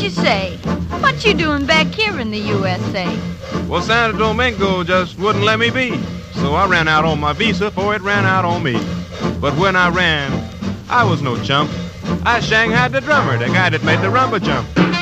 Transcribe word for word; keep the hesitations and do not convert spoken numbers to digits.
say, what you doing back here in the U S A? Well, Santo Domingo just wouldn't let me be. So I ran out on my visa, for it ran out on me. But when I ran, I was no chump. I shanghaied the drummer, the guy that made the rumba jump.